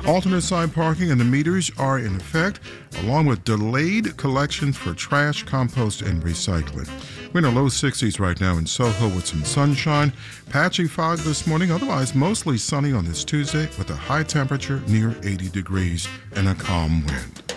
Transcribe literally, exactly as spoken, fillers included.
Alternate side parking and the meters are in effect, along with delayed collections for trash, compost, and recycling. We're in the low sixties right now in Soho with some sunshine. Patchy fog this morning, otherwise mostly sunny on this Tuesday with a high temperature near eighty degrees and a calm wind.